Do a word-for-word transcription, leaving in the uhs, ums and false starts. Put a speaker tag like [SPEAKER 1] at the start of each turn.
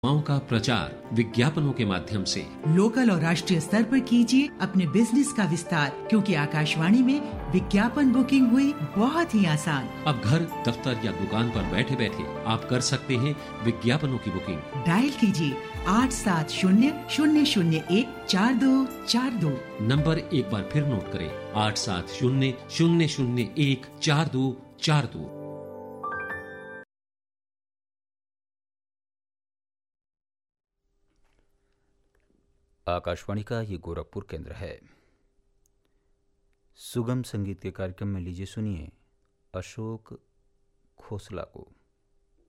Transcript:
[SPEAKER 1] सेवाओं का प्रचार विज्ञापनों के माध्यम से
[SPEAKER 2] लोकल और राष्ट्रीय स्तर पर कीजिए अपने बिजनेस का विस्तार, क्योंकि आकाशवाणी में विज्ञापन बुकिंग हुई बहुत ही आसान।
[SPEAKER 1] अब घर, दफ्तर या दुकान पर बैठे बैठे आप कर सकते हैं विज्ञापनों की बुकिंग।
[SPEAKER 2] डायल कीजिए आठ सात शून्य शून्य शून्य एक चार दो चार दो।
[SPEAKER 1] नंबर एक बार फिर नोट करें, आठ सात शून्य शून्य शून्य एक चार दो चार दो।
[SPEAKER 3] आकाशवाणी का ये गोरखपुर केंद्र है। सुगम संगीत के कार्यक्रम में लीजिए सुनिए अशोक खोसला को।